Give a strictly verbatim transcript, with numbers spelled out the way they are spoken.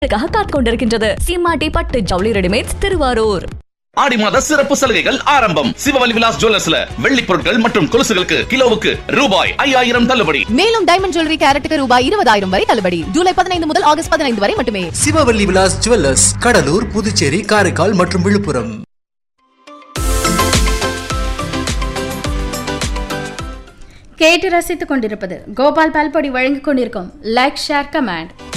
காத்துக் கொண்டிருக்கின்றது. சீமாட்டி பட்டு ஜவுளி ரெடிமேட்ஸ், திருவாரூர். ஆடி மாத சிறப்பு சலுகைகள் ஆரம்பம். சிவவலி விலாஸ் ஜுவல்லர்ஸ்ல வெள்ளி பொருட்கள் மற்றும் கொலுசுகளுக்கு கிலோவுக்கு ரூபாய் ஐயாயிரம் தள்ளுபடி. மேலும் டைமண்ட் ஜுவல்லரி கேரட்டுக்கு ரூபாய் இருபதாயிரம் வரை தள்ளுபடி. ஜூலை பதினைந்து முதல் ஆகஸ்ட் பதினைந்து வரை மட்டுமே. சிவவல்லி விலாஸ் ஜுவல்லர்ஸ், கடலூர், புதுச்சேரி, காரைக்கால் மற்றும் விழுப்புரம். கேட்டு ரசித்துக் கொண்டிருப்பது கோபால் பால்பொடி வழங்கிக் கொண்டிருக்கும் லைக் ஷேர் கமெண்ட்.